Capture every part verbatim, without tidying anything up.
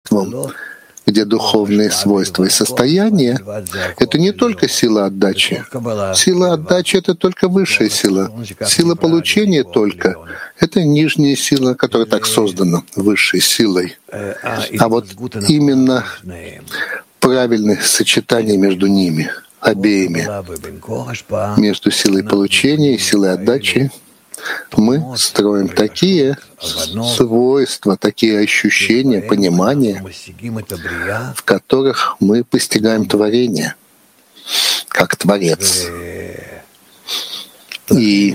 свойством, где духовные свойства и состояния — это не только сила отдачи. Сила отдачи — это только высшая сила. Сила получения только — это нижняя сила, которая так создана высшей силой. А вот именно правильное сочетание между ними, обеими, между силой получения и силой отдачи, мы строим такие свойства, такие ощущения, понимания, в которых мы постигаем творение, как Творец. И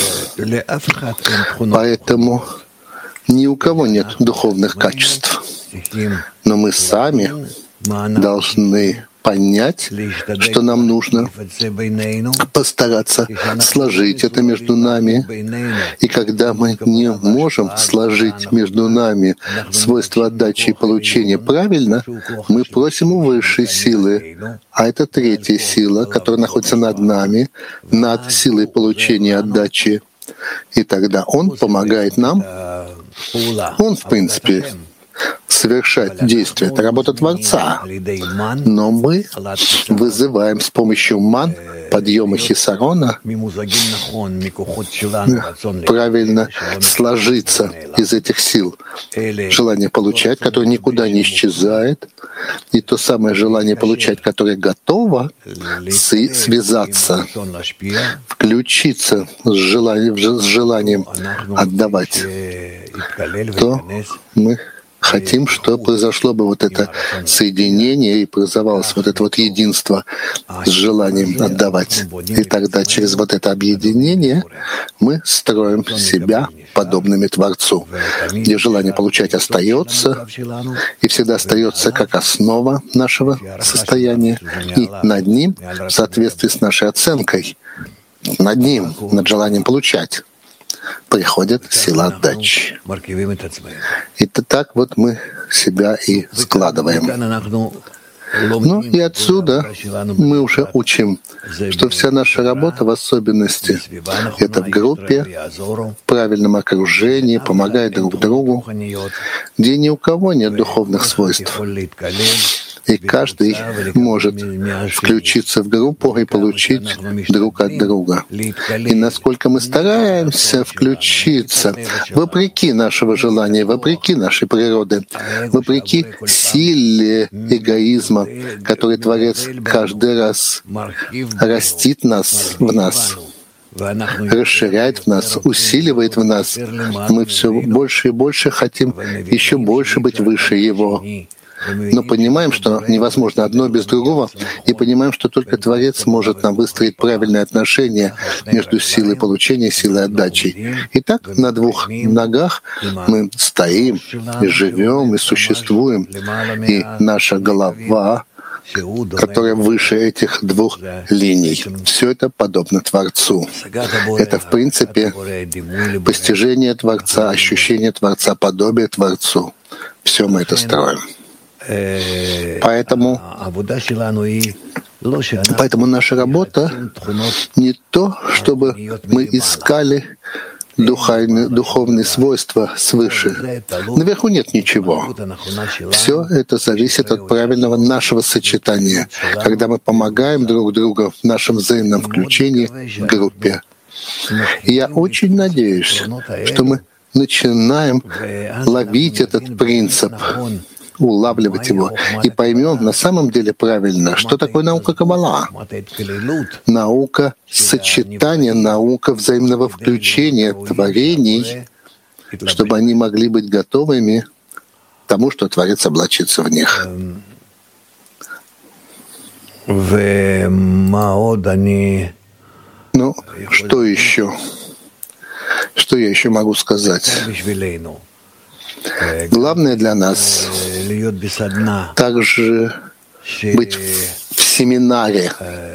поэтому ни у кого нет духовных качеств, но мы сами должны понять, что нам нужно постараться сложить это между нами. И когда мы не можем сложить между нами свойства отдачи и получения правильно, мы просим у высшей силы, а это третья сила, которая находится над нами, над силой получения и отдачи. И тогда Он помогает нам. Он, в принципе, совершать действие — это работа Творца. Но мы вызываем с помощью ман, подъема хисарона, правильно сложиться из этих сил. Желание получать, которое никуда не исчезает, и то самое желание получать, которое готово связаться, включиться с желанием, с желанием отдавать, то мы хотим, чтобы произошло бы вот это соединение и образовалось вот это вот единство с желанием отдавать. И тогда через вот это объединение мы строим себя подобными Творцу, где желание получать остается и всегда остается как основа нашего состояния, и над ним, в соответствии с нашей оценкой, над ним, над желанием получать, приходит сила отдачи. И так вот мы себя и складываем. Ну и отсюда мы уже учим, что вся наша работа, в особенности, это в группе, в правильном окружении, помогая друг другу, где ни у кого нет духовных свойств. И каждый может включиться в группу и получить друг от друга. И насколько мы стараемся включиться, вопреки нашего желания, вопреки нашей природы, вопреки силе эгоизма, который Творец каждый раз растит нас в нас, расширяет в нас, усиливает в нас, мы все больше и больше хотим еще больше быть выше Его. Но понимаем, что невозможно одно без другого, и понимаем, что только Творец может нам выстроить правильные отношения между силой получения и силой отдачи. И так на двух ногах мы стоим, и живем, и существуем, и наша голова, которая выше этих двух линий. Все это подобно Творцу. Это, в принципе, постижение Творца, ощущение Творца, подобие Творцу. Все мы это строим. Поэтому, поэтому наша работа не то, чтобы мы искали духовные, духовные свойства свыше. Наверху нет ничего. Все это зависит от правильного нашего сочетания, когда мы помогаем друг другу в нашем взаимном включении в группе. И я очень надеюсь, что мы начинаем ловить этот принцип, улавливать его, и поймем на самом деле правильно, что такое наука Каббала. Наука сочетания, наука взаимного включения творений, чтобы они могли быть готовыми к тому, что Творец облачится в них. Ну, что еще? Что я еще могу сказать? Главное для нас также быть в семинаре,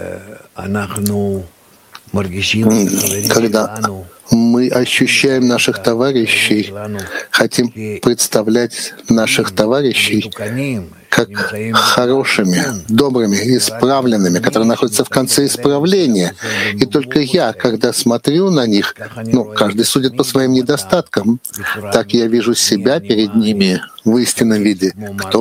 когда мы ощущаем наших товарищей, хотим представлять наших товарищей как хорошими, добрыми, исправленными, которые находятся в конце исправления. И только я, когда смотрю на них, ну, каждый судит по своим недостаткам, так я вижу себя перед ними в истинном виде. Кто